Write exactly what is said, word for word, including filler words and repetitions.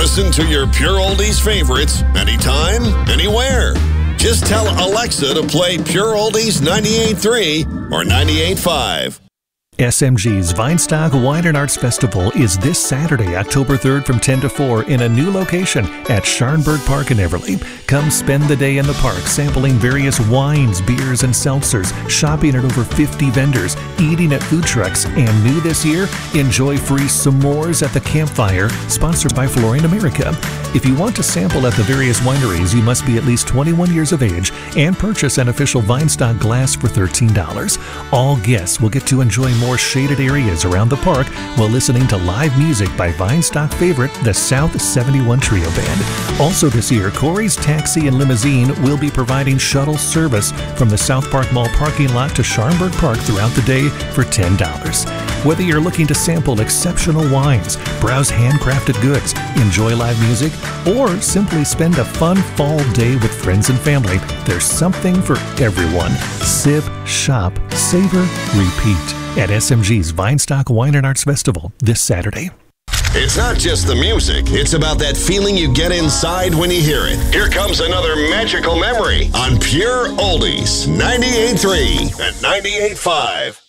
Listen to your Pure Oldies favorites anytime, anywhere. Just tell Alexa to play Pure Oldies ninety-eight point three or ninety-eight point five. S M G's Vinestock Wine and Arts Festival is this Saturday, October third from ten to four in a new location at Scharenberg Park in Everly. Come spend the day in the park sampling various wines, beers, and seltzers, shopping at over fifty vendors, eating at food trucks, and new this year, enjoy free s'mores at the campfire, sponsored by Flooring America. If you want to sample at the various wineries, you must be at least twenty-one years of age and purchase an official Vinestock glass for thirteen dollars. All guests will get to enjoy more shaded areas around the park while listening to live music by Vinestock favorite, the South seventy-one Trio Band. Also this year, Corey's Taxi and Limousine will be providing shuttle service from the South Park Mall parking lot to Scharenberg Park throughout the day for ten dollars. Whether you're looking to sample exceptional wines, browse handcrafted goods, enjoy live music, or simply spend a fun fall day with friends and family, there's something for everyone. Sip, shop, savor, repeat at S M G's Vinestock Wine and Arts Festival this Saturday. It's not just the music, it's about that feeling you get inside when you hear it. Here comes another magical memory on Pure Oldies ninety-eight point three and ninety-eight point five.